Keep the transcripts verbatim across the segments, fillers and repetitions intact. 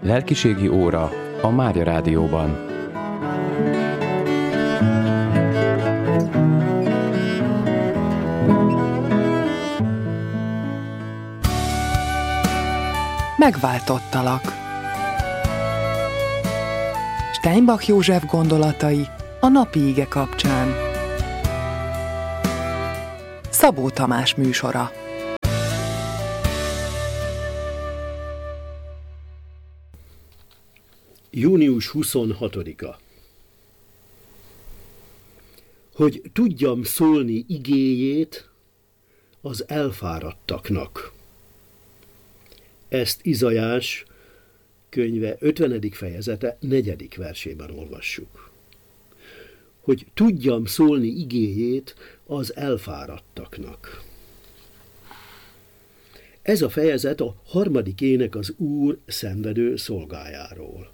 Lelkiségi óra a Mária Rádióban. Megváltottalak. Steinbach József gondolatai a napi ige kapcsán. Szabó Tamás műsora. június huszonhatodika. Hogy tudjam szólni igéjét az elfáradtaknak. Ezt Izaiás könyve ötvenedik fejezete negyedik versében olvassuk. Hogy tudjam szólni igéjét az elfáradtaknak. Ez a fejezet a harmadik ének az Úr szenvedő szolgájáról.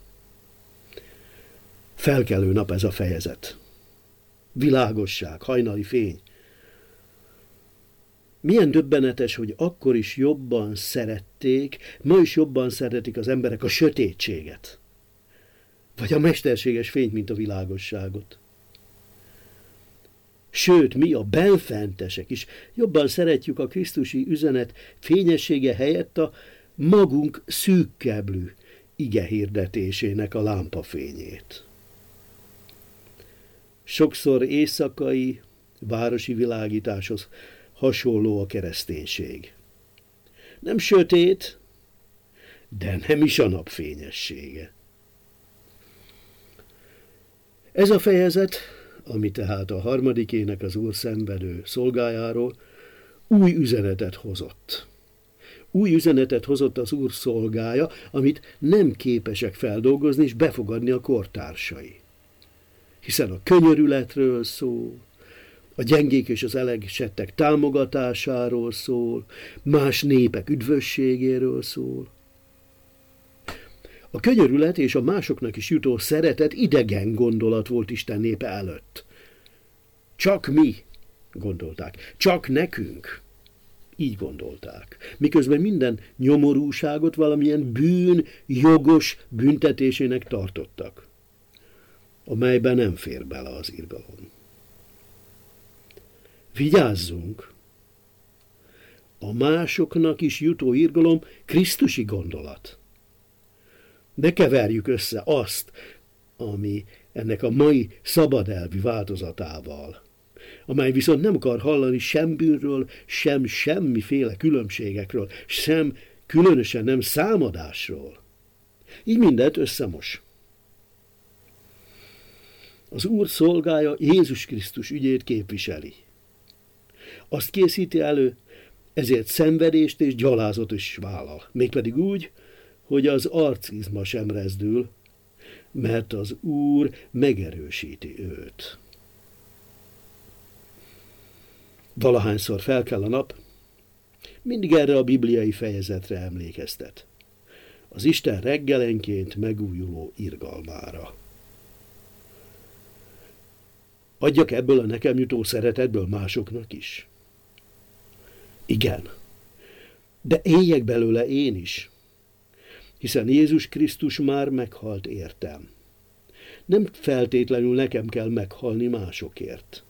Felkelő nap ez a fejezet. Világosság, hajnali fény. Milyen döbbenetes, hogy akkor is jobban szerették, ma is jobban szeretik az emberek a sötétséget. Vagy a mesterséges fényt, mint a világosságot. Sőt, mi a benfentesek is jobban szeretjük a krisztusi üzenet fényessége helyett a magunk szűkkeblű ige hirdetésének a lámpafényét. Sokszor éjszakai, városi világításhoz hasonló a kereszténység. Nem sötét, de nem is a nap fényessége. Ez a fejezet, ami tehát a harmadik ének az Úr szenvedő szolgájáról, új üzenetet hozott. Új üzenetet hozott az Úr szolgája, amit nem képesek feldolgozni és befogadni a kortársai. Hiszen a könyörületről szól, a gyengék és az elesettek támogatásáról szól, más népek üdvösségéről szól. A könyörület és a másoknak is jutó szeretet idegen gondolat volt Isten népe előtt. Csak mi, gondolták, csak nekünk. Így gondolták. Miközben minden nyomorúságot valamilyen bűn jogos büntetésének tartottak, amelyben nem fér bele az irgalom. Vigyázzunk! A másoknak is jutó irgalom krisztusi gondolat. Ne keverjük össze azt, ami ennek a mai szabadelvi változatával, amely viszont nem akar hallani sem bűnről, sem semmiféle különbségekről, sem különösen nem számadásról. Így mindent összemos. Az Úr szolgája Jézus Krisztus ügyét képviseli. Azt készíti elő, ezért szenvedést és gyalázatot is vállal. Mégpedig úgy, hogy az arcizma sem rezdül, mert az Úr megerősíti őt. Valahányszor felkel a nap, mindig erre a bibliai fejezetre emlékeztet. Az Isten reggelenként megújuló irgalmára. Adjak ebből a nekem jutó szeretetből másoknak is? Igen, de éljek belőle én is, hiszen Jézus Krisztus már meghalt értem. Nem feltétlenül nekem kell meghalni másokért.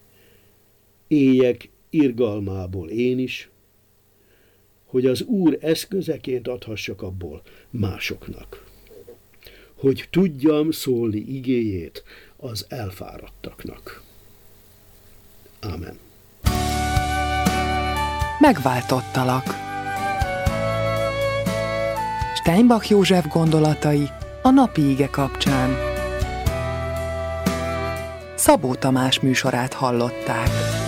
Éljek irgalmából én is, hogy az Úr eszközeként adhassak abból másoknak. Hogy tudjam szólni igéjét az elfáradtaknak. Ámen. Megváltottalak. Steinbach József gondolatai a napi ige kapcsán. Szabó Tamás műsorát hallották.